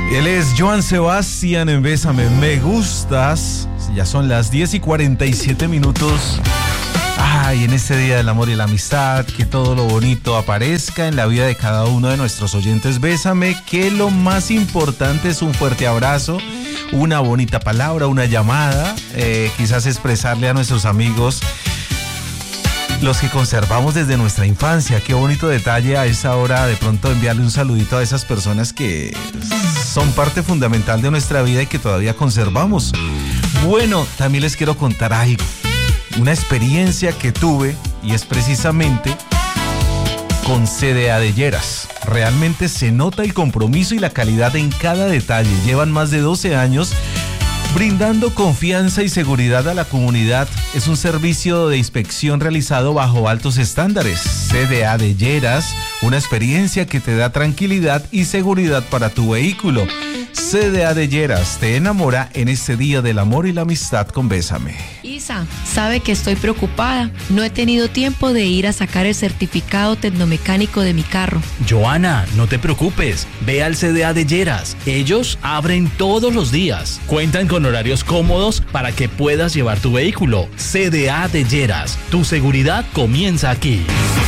Él es Joan Sebastián en Bésame, me gustas. Ya son las 10:47. Ay, en este día del amor y la amistad, que todo lo bonito aparezca en la vida de cada uno de nuestros oyentes. Bésame, que lo más importante es un fuerte abrazo, una bonita palabra, una llamada, quizás expresarle a nuestros amigos, los que conservamos desde nuestra infancia. Qué bonito detalle a esa hora de pronto enviarle un saludito a esas personas que son parte fundamental de nuestra vida y que todavía conservamos. Bueno, también les quiero contar algo, una experiencia que tuve, y es precisamente con CDA de Lleras. Realmente se nota el compromiso y la calidad en cada detalle. Llevan más de 12 años brindando confianza y seguridad a la comunidad. Es un servicio de inspección realizado bajo altos estándares. CDA de Lleras, una experiencia que te da tranquilidad y seguridad para tu vehículo. CDA de Lleras te enamora en este día del amor y la amistad con Bésame. Isa, sabe que estoy preocupada. No he tenido tiempo de ir a sacar el certificado tecnomecánico de mi carro. Joana, no te preocupes. Ve al CDA de Lleras. Ellos abren todos los días. Cuentan con horarios cómodos para que puedas llevar tu vehículo. CDA de Lleras. Tu seguridad comienza aquí.